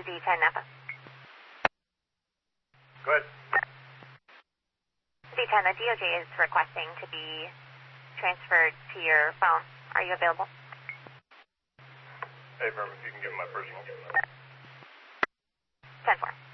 Z10 Napa. Go ahead. Z10, the DOJ is requesting to be transferred to your phone. Are you available? Hey, Verm, if you can give him my personal. 10-4.